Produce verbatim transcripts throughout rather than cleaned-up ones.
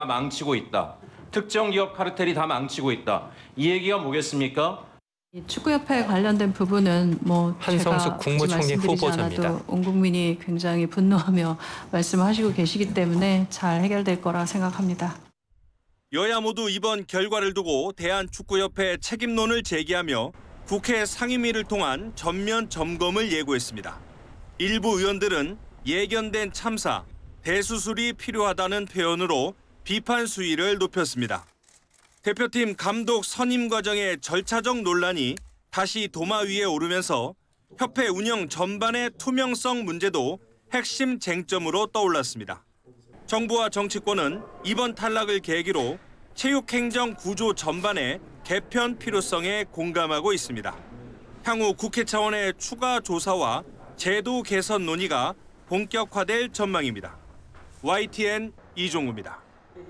망치고 있다. 특정 기업 카르텔이 다 망치고 있다. 이 얘기가 뭐겠습니까? 축구협회 관련된 부분은 뭐 한성숙 국무총리 후보자입니다. 온 국민이 굉장히 분노하며 말씀하시고 계시기 때문에 잘 해결될 거라 생각합니다. 여야 모두 이번 결과를 두고 대한축구협회 책임론을 제기하며 국회 상임위를 통한 전면 점검을 예고했습니다. 일부 의원들은 예견된 참사, 대수술이 필요하다는 표현으로 비판 수위를 높였습니다. 대표팀 감독 선임 과정의 절차적 논란이 다시 도마 위에 오르면서 협회 운영 전반의 투명성 문제도 핵심 쟁점으로 떠올랐습니다. 정부와 정치권은 이번 탈락을 계기로 체육행정 구조 전반의 개편 필요성에 공감하고 있습니다. 향후 국회 차원의 추가 조사와 제도 개선 논의가 본격화될 전망입니다. 와이티엔 이종우입니다.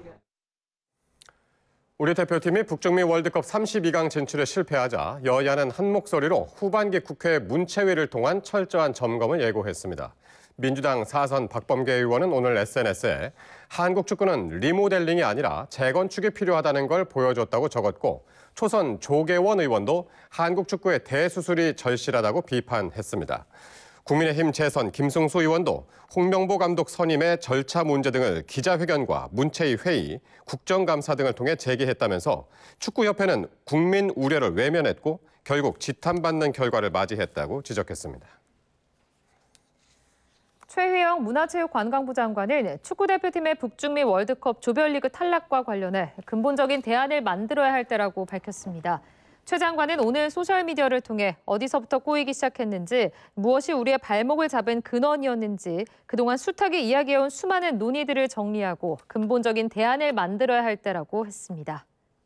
우리 대표팀이 북중미 월드컵 삼십이 강 진출에 실패하자 여야는 한 목소리로 후반기 국회 문체위를 통한 철저한 점검을 예고했습니다. 민주당 사선 박범계 의원은 오늘 에스엔에스에 한국 축구는 리모델링이 아니라 재건축이 필요하다는 걸 보여줬다고 적었고, 초선 조계원 의원도 한국 축구의 대수술이 절실하다고 비판했습니다. 국민의힘 재선 김승수 의원도 홍명보 감독 선임의 절차 문제 등을 기자회견과 문체위 회의, 국정감사 등을 통해 제기했다면서 축구협회는 국민 우려를 외면했고 결국 지탄받는 결과를 맞이했다고 지적했습니다. 최휘영 문화체육관광부 장관은 축구대표팀의 북중미 월드컵 조별리그 탈락과 관련해 근본적인 대안을 만들어야 할 때라고 밝혔습니다. 최 장관은 오늘 소셜미디어를 통해 어디서부터 꼬이기 시작했는지, 무엇이 우리의 발목을 잡은 근원이었는지, 그동안 숱하게 이야기해온 수많은 논의들을 정리하고 근본적인 대안을 만들어야 할 때라고 했습니다.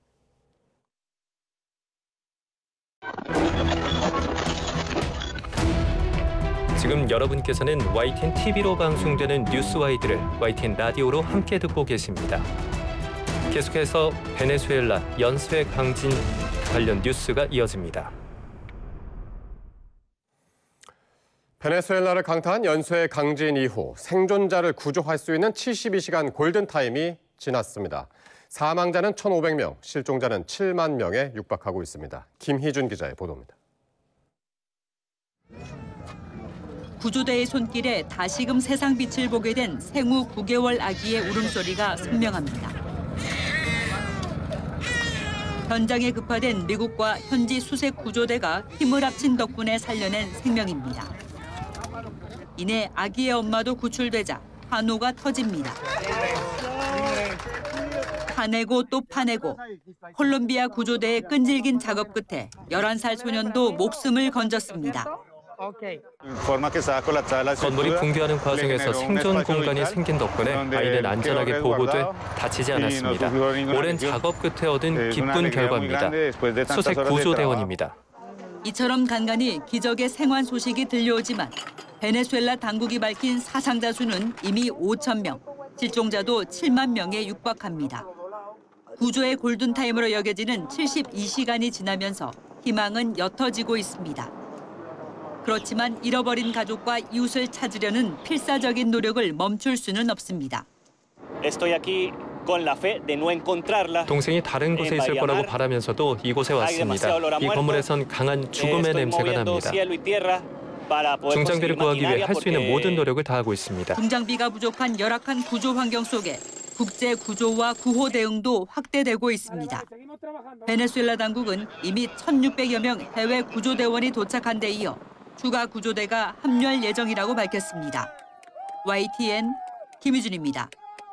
지금 여러분께서는 와이티엔 티비로 방송되는 뉴스와이드를 와이티엔 라디오로 함께 듣고 계십니다. 계속해서 베네수엘라 연쇄 강진 관련 뉴스가 이어집니다. 베네수엘라를 강타한 연쇄 강진 이후 생존자를 구조할 수 있는 칠십이 시간 골든타임이 지났습니다. 사망자는 천오백 명, 실종자는 칠만 명에 육박하고 있습니다. 김희준 기자의 보도입니다. 구조대의 손길에 다시금 세상 빛을 보게 된 생후 구 개월 아기의 울음소리가 선명합니다. 현장에 급파된 미국과 현지 수색 구조대가 힘을 합친 덕분에 살려낸 생명입니다. 이내 아기의 엄마도 구출되자 환호가 터집니다. 파내고 또 파내고 콜롬비아 구조대의 끈질긴 작업 끝에 열한 살 소년도 목숨을 건졌습니다. 건물이 붕괴하는 과정에서 생존 공간이 생긴 덕분에 아이는 안전하게 보호돼 다치지 않았습니다. 오랜 작업 끝에 얻은 기쁜 결과입니다. 수색 구조대원입니다. 이처럼 간간히 기적의 생還소식이 들려오지만 베네수엘라 당국이 밝힌 사상자 수는 이미 오천 명, 실종자도 칠만 명에 육박합니다. 구조의 골든타임으로 여겨지는 칠십이 시간이 지나면서 희망은 옅어지고 있습니다. 그렇지만 잃어버린 가족과 이웃을 찾으려는 필사적인 노력을 멈출 수는 없습니다. 동생이 다른 곳에 있을 거라고 바라면서도 이곳에 왔습니다. 이 건물에선 강한 죽음의 냄새가 납니다. 중장비를 구하기 위해 할 수 있는 모든 노력을 다하고 있습니다. 중장비가 부족한 열악한 구조 환경 속에 국제 구조와 구호 대응도 확대되고 있습니다. 베네수엘라 당국은 이미 천육백여 명 해외 구조대원이 도착한 데 이어 추가 구조대가 합류할 예정이라고 밝혔습니다. 와이티엔 김유준입니다.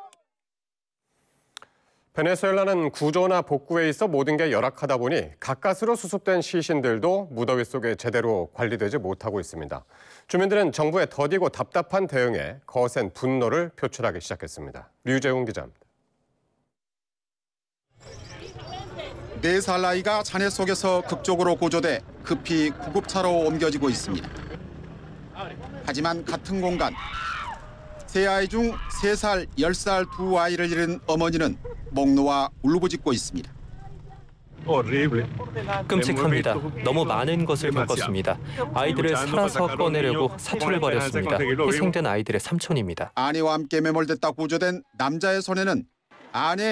베네수엘라는 구조나 복구에 있어 모든 게 열악하다 보니 가까스로 수습된 시신들도 무더위 속에 제대로 관리되지 못하고 있습니다. 주민들은 정부의 더디고 답답한 대응에 거센 분노를 표출하기 시작했습니다. 류재훈 기자입니다. 네 살 아이가 잔해 속에서 극적으로 구조돼 급히 구급차로 옮겨지고 있습니다. 하지만 같은 공간, 세 아이 중 세 살, 열 살 두 아이를 잃은 어머니는 목 놓아 울부짖고 있습니다. 끔찍합니다. 너무 많은 것을 겪었습니다. 아이들을 살아서 꺼내려고 사투를 벌였습니다. 희생된 아이들의 삼촌입니다. 아내와 함께 매몰됐다 구조된 남자의 손에는 아내